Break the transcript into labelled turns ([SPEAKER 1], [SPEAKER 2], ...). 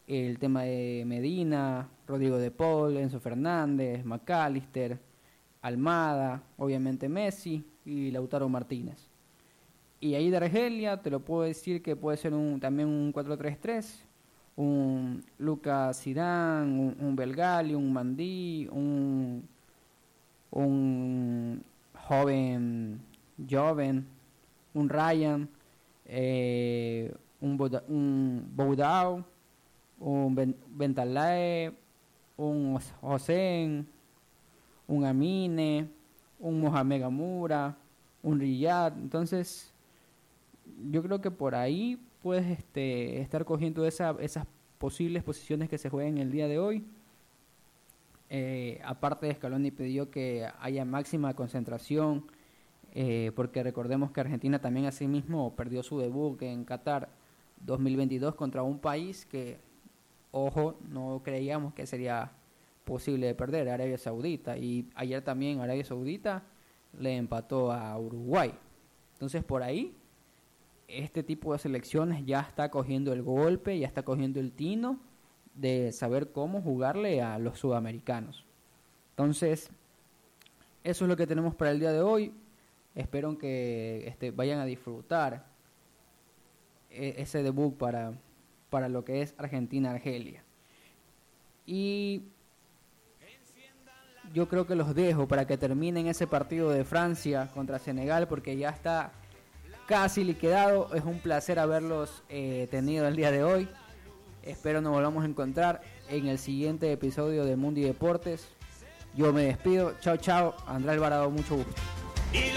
[SPEAKER 1] el tema de Medina, Rodrigo de Paul, Enzo Fernández, McAllister, Almada, obviamente Messi y Lautaro Martínez. Y ahí de Argelia te lo puedo decir que puede ser también un 4-3-3, un Lucas Zidane, un Belgali, un Mandí, un joven, un Ryan, un Boudou, un Bentalae, un Hossein, un Amine, un Mohamed Gamura, un Riyad. Entonces yo creo que por ahí puedes estar cogiendo esas posibles posiciones que se jueguen el día de hoy. Aparte de Scaloni pidió que haya máxima concentración, porque recordemos que Argentina también asimismo perdió su debut en Qatar 2022 contra un país que, ojo, no creíamos que sería posible de perder, Arabia Saudita, y ayer también Arabia Saudita le empató a Uruguay. Entonces por ahí este tipo de selecciones ya está cogiendo el golpe, ya está cogiendo el tino de saber cómo jugarle a los sudamericanos. Entonces eso es lo que tenemos para el día de hoy. Espero que vayan a disfrutar ese debut para lo que es Argentina-Argelia. Y yo creo que los dejo para que terminen ese partido de Francia contra Senegal, porque ya está casi liquidado. Es un placer haberlos tenido el día de hoy. Espero nos volvamos a encontrar en el siguiente episodio de Mundi Deportes. Yo me despido. Chao, chao. Andrés Alvarado, mucho gusto.